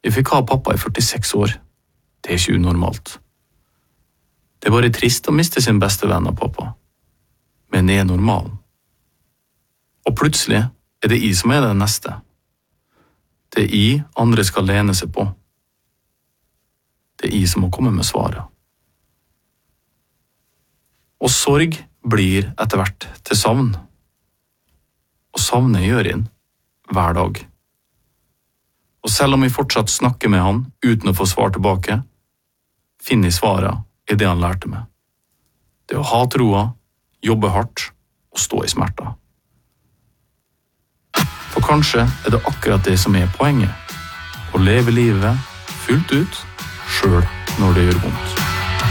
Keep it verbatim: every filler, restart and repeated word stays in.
Vi fikk ha pappa i førtiseks år. Det er ikke unormalt. Det er bare trist å miste sin beste venn av pappa. Men det er normalen. Og plutselig er det jeg som er den neste. Det er jeg andre skal lene seg på. Det er jeg som må komme med svaret. Og sorg blir etter hvert til savn. Og savnet gjør inn hver dag. Og selv om jeg fortsatt snakker med han uten å få svar tilbake, finner jeg svaret i det han lærte meg. Det å ha troa, jobbe hardt og stå i smerter. For kanskje er det akkurat det som er poenget. Å leve livet fullt ut, selv når det gjør vondt.